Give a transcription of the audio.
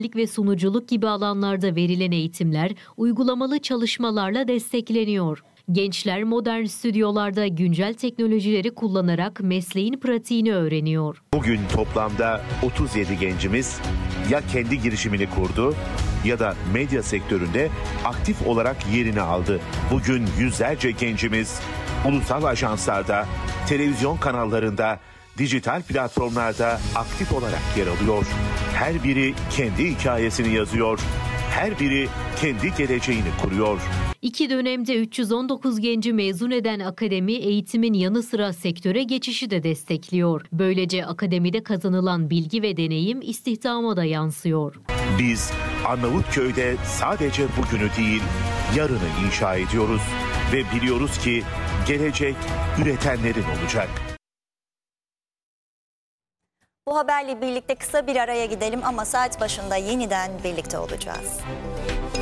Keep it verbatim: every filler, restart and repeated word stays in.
ve sunuculuk gibi alanlarda verilen eğitimler uygulamalı çalışmalarla destekleniyor. Gençler modern stüdyolarda güncel teknolojileri kullanarak mesleğin pratiğini öğreniyor. Bugün toplamda otuz yedi gencimiz ya kendi girişimini kurdu ya da medya sektöründe aktif olarak yerini aldı. Bugün yüzlerce gencimiz ulusal ajanslarda, televizyon kanallarında, dijital platformlarda aktif olarak yer alıyor. Her biri kendi hikayesini yazıyor, her biri kendi geleceğini kuruyor. İki dönemde üç yüz on dokuz genci mezun eden akademi eğitimin yanı sıra sektöre geçişi de destekliyor. Böylece akademide kazanılan bilgi ve deneyim istihdama da yansıyor. Biz Arnavutköy'de sadece bugünü değil, yarını inşa ediyoruz ve biliyoruz ki gelecek üretenlerin olacak. Bu haberle birlikte kısa bir araya gidelim ama saat başında yeniden birlikte olacağız.